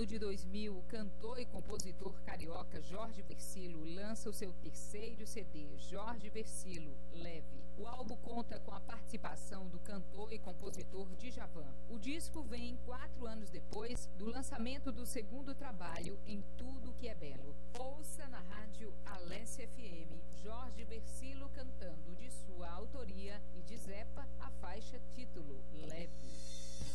ano de 2000, o cantor e compositor carioca Jorge Vercillo lança o seu terceiro CD, Jorge Vercillo, Leve. O álbum conta com a participação do cantor e compositor Djavan. O disco vem 4 anos depois do lançamento do segundo trabalho, Em Tudo Que É Belo. Ouça na rádio